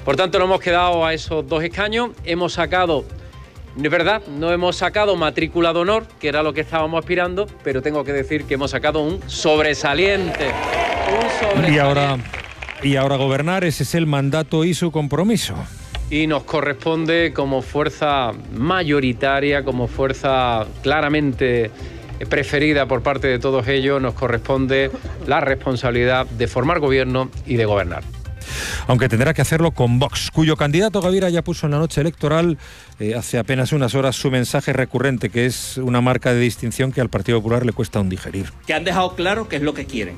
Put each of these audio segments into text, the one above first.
Por tanto, nos hemos quedado a esos 2 escaños. Hemos sacado, es verdad, no hemos sacado matrícula de honor, que era lo que estábamos aspirando, pero tengo que decir que hemos sacado un sobresaliente. Y ahora gobernar, ese es el mandato y su compromiso. Y nos corresponde, como fuerza mayoritaria, como fuerza claramente preferida por parte de todos ellos, nos corresponde la responsabilidad de formar gobierno y de gobernar. Aunque tendrá que hacerlo con Vox, cuyo candidato Gavira ya puso en la noche electoral, hace apenas unas horas, su mensaje recurrente, que es una marca de distinción que al Partido Popular le cuesta aún digerir. Que han dejado claro qué es lo que quieren.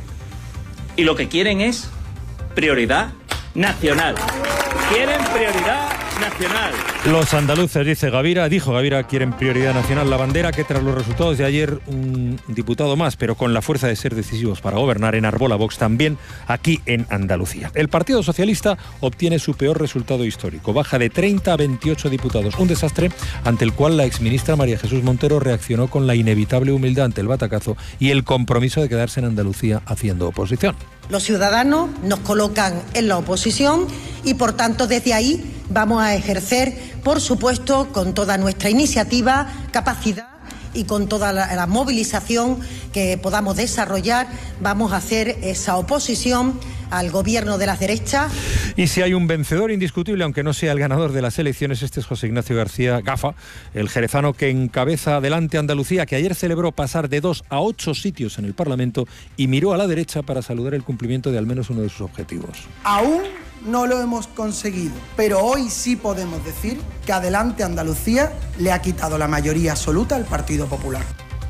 Y lo que quieren es prioridad nacional. Quieren prioridad nacional. Los andaluces, dijo Gavira, quieren prioridad nacional. La bandera que tras los resultados de ayer un diputado más, pero con la fuerza de ser decisivos para gobernar, enarbola Vox también aquí en Andalucía. El Partido Socialista obtiene su peor resultado histórico. Baja de 30 a 28 diputados. Un desastre ante el cual la exministra María Jesús Montero reaccionó con la inevitable humildad ante el batacazo y el compromiso de quedarse en Andalucía haciendo oposición. Los ciudadanos nos colocan en la oposición y, por tanto, desde ahí vamos a ejercer, por supuesto, con toda nuestra iniciativa, capacidad y con toda la movilización que podamos desarrollar, vamos a hacer esa oposición al gobierno de las derechas. Y si hay un vencedor indiscutible, aunque no sea el ganador de las elecciones, este es José Ignacio García Gafa, el jerezano que encabeza adelante Andalucía, que ayer celebró pasar de 2 a 8 sitios en el Parlamento y miró a la derecha para saludar el cumplimiento de al menos uno de sus objetivos. Aún no lo hemos conseguido, pero hoy sí podemos decir que adelante Andalucía le ha quitado la mayoría absoluta al Partido Popular.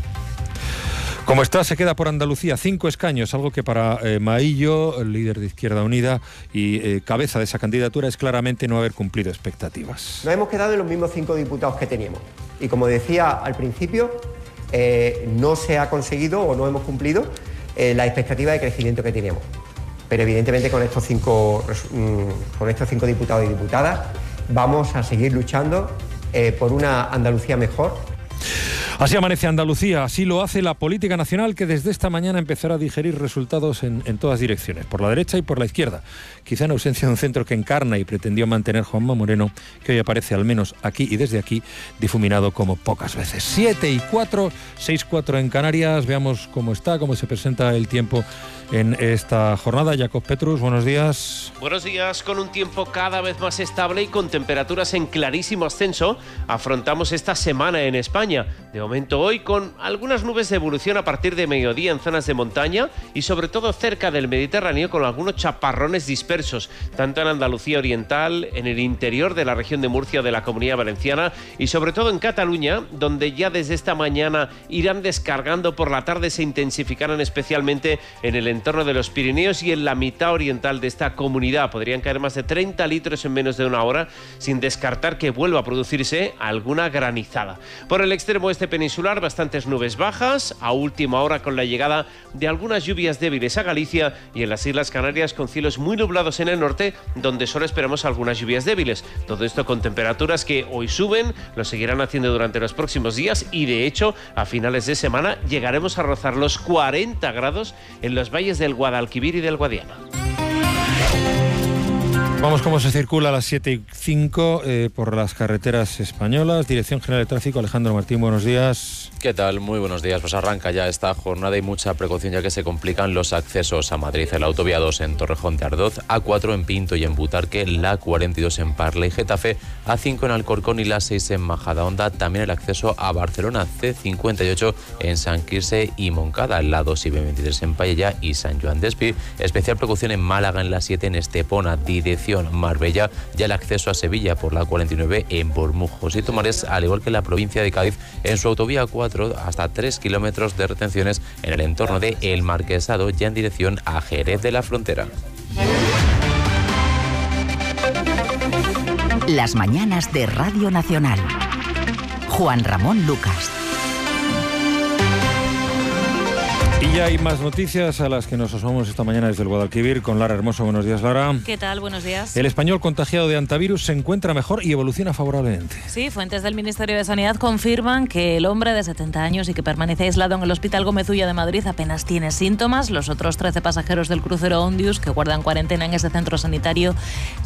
Como está, se queda por Andalucía 5 escaños, algo que para Maillo, el líder de Izquierda Unida y cabeza de esa candidatura, es claramente no haber cumplido expectativas. Nos hemos quedado en los mismos 5 diputados que teníamos. Y como decía al principio, no se ha conseguido o no hemos cumplido la expectativa de crecimiento que teníamos. Pero evidentemente con estos 5 diputados y diputadas vamos a seguir luchando por una Andalucía mejor. Así amanece Andalucía, así lo hace la política nacional, que desde esta mañana empezará a digerir resultados en todas direcciones, por la derecha y por la izquierda. Quizá en ausencia de un centro que encarna y pretendió mantener Juanma Moreno, que hoy aparece al menos aquí y desde aquí difuminado como pocas veces. 7:04, 6:04 en Canarias. Veamos cómo se presenta el tiempo en esta jornada. Jacob Petrus, buenos días. Buenos días. Con un tiempo cada vez más estable y con temperaturas en clarísimo ascenso, afrontamos esta semana en España. De momento hoy con algunas nubes de evolución a partir de mediodía en zonas de montaña y sobre todo cerca del Mediterráneo, con algunos chaparrones dispersos, tanto en Andalucía Oriental, en el interior de la región de Murcia o de la Comunidad Valenciana y sobre todo en Cataluña, donde ya desde esta mañana irán descargando, por la tarde se intensificarán especialmente en el entorno de los Pirineos y en la mitad oriental de esta comunidad. Podrían caer más de 30 litros en menos de una hora, sin descartar que vuelva a producirse alguna granizada. Por el extremo este peninsular, bastantes nubes bajas, a última hora con la llegada de algunas lluvias débiles a Galicia y en las Islas Canarias con cielos muy nublados en el norte, donde solo esperamos algunas lluvias débiles. Todo esto con temperaturas que hoy suben, lo seguirán haciendo durante los próximos días y de hecho a finales de semana llegaremos a rozar los 40 grados en los valles del Guadalquivir y del Guadiana. Vamos cómo se circula a las 7:05 por las carreteras españolas. Dirección General de Tráfico, Alejandro Martín, buenos días. ¿Qué tal? Muy buenos días. Pues arranca ya esta jornada y mucha precaución ya que se complican los accesos a Madrid. El autovía 2 en Torrejón de Ardoz, A4 en Pinto y en Butarque, la 42 en Parla y Getafe, A5 en Alcorcón y la 6 en Majadahonda. También el acceso a Barcelona, C58 en San Quirze y Moncada, la 2 y B23 en Paella y San Joan Despí. Especial precaución en Málaga en la 7 en Estepona, dirección Marbella, ya el acceso a Sevilla por la 49 en Bormujos y Tomares, al igual que la provincia de Cádiz, en su autovía 4 hasta 3 kilómetros de retenciones en el entorno de El Marquesado, ya en dirección a Jerez de la Frontera. Las mañanas de Radio Nacional. Juan Ramón Lucas. Y ya hay más noticias a las que nos asomamos esta mañana desde el Guadalquivir con Lara Hermoso. Buenos días, Lara. ¿Qué tal? Buenos días. El español contagiado de antivirus se encuentra mejor y evoluciona favorablemente. Sí, fuentes del Ministerio de Sanidad confirman que el hombre de 70 años y que permanece aislado en el Hospital Gómez Ulla de Madrid apenas tiene síntomas. Los otros 13 pasajeros del crucero Ondius que guardan cuarentena en ese centro sanitario